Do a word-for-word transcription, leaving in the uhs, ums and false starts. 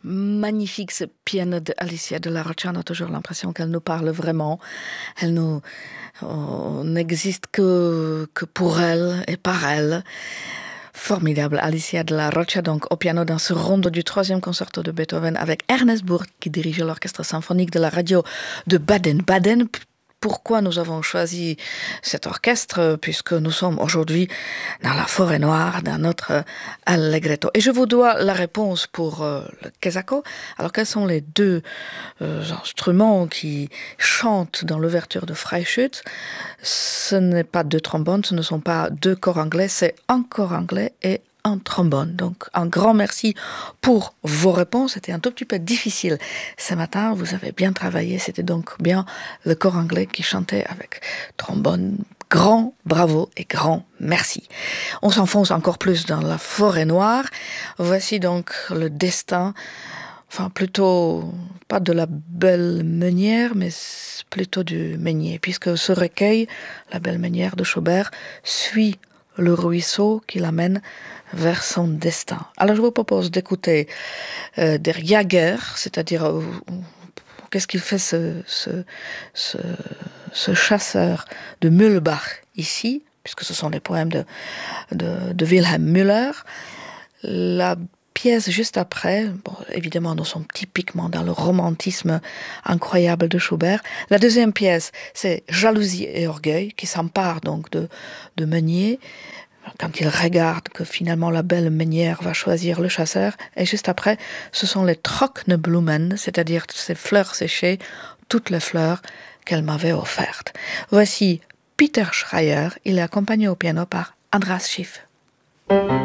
magnifique ce piano d'Alicia de la Rocha. On a toujours l'impression qu'elle nous parle vraiment. Elle nous, on n'existe que, que pour elle et par elle. Formidable, Alicia de la Rocha, donc au piano dans ce rondo du troisième concerto de Beethoven avec Ernest Bourg qui dirige l'orchestre symphonique de la radio de Baden-Baden. Pourquoi nous avons choisi cet orchestre? Puisque nous sommes aujourd'hui dans la forêt noire, dans notre Allegretto. Et je vous dois la réponse pour euh, le Quesaco. Alors, quels sont les deux euh, instruments qui chantent dans l'ouverture de Freischütz? Ce n'est pas deux trombones, ce ne sont pas deux corps anglais, c'est un corps anglais et un trombone. Donc, un grand merci pour vos réponses. C'était un tout petit peu difficile ce matin. Vous avez bien travaillé. C'était donc bien le corps anglais qui chantait avec trombone. Grand bravo et grand merci. On s'enfonce encore plus dans la forêt noire. Voici donc le destin, enfin plutôt pas de la belle meunière, mais plutôt du meunier, puisque ce recueil, La belle meunière de Schobert, suit le ruisseau qui l'amène vers son destin. Alors je vous propose d'écouter euh, Der Jäger, c'est-à-dire euh, qu'est-ce qu'il fait ce, ce, ce, ce chasseur de Mühlbach ici, puisque ce sont les poèmes de, de, de Wilhelm Müller. La pièce juste après, bon, évidemment nous sommes typiquement dans le romantisme incroyable de Schubert. La deuxième pièce, c'est Jalousie et orgueil, qui s'empare donc de, de Meunier, quand il regarde que finalement la belle meunière va choisir le chasseur. Et juste après, ce sont les Trockneblumen, c'est-à-dire ces fleurs séchées, toutes les fleurs qu'elle m'avait offertes. Voici Peter Schreier, il est accompagné au piano par Andras Schiff.